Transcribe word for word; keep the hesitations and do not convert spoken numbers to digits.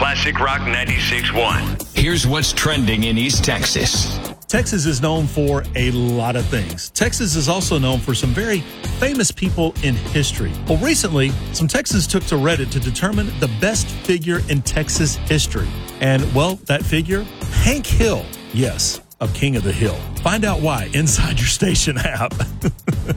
Classic Rock ninety-six point one. Here's what's trending in East Texas. Texas is known for a lot of things. Texas is also known for some very famous people in history. Well, recently, some Texans took to Reddit to determine the best figure in Texas history. And, well, that figure, Hank Hill. Yes, of King of the Hill. Find out why inside your station app.